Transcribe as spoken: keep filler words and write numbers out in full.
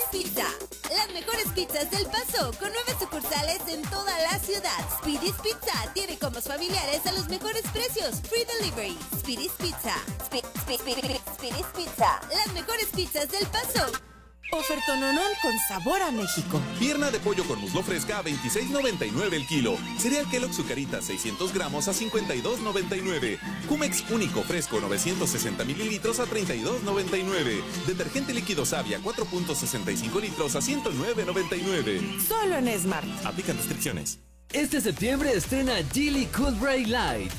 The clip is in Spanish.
Pizza. Las mejores pizzas del Paso, con nueve sucursales en toda la ciudad. Speedy's Pizza tiene combos familiares a los mejores precios. Free delivery. Speedy's Pizza. Spe- Spe- Spe- Speedy's Pizza. Las mejores pizzas del Paso. Ofertononón con sabor a México. Pierna de pollo con muslo fresca a veintiséis noventa y nueve el kilo. Cereal Kellogg Zucaritas seiscientos gramos a cincuenta y dos noventa y nueve. Cumex único fresco novecientos sesenta mililitros a treinta y dos noventa y nueve. Detergente líquido Savia cuatro punto sesenta y cinco litros a ciento nueve noventa y nueve. Solo en Smart. Aplican restricciones. Este septiembre estrena Geely Cool Break Light.